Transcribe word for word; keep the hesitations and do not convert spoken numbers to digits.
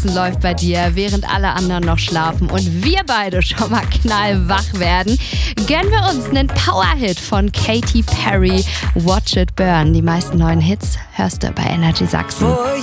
Sachsen läuft bei dir, während alle anderen noch schlafen und wir beide schon mal knallwach werden, gönnen wir uns einen Powerhit von Katy Perry, Watch It Burn. Die meisten neuen Hits hörst du bei Energy Sachsen.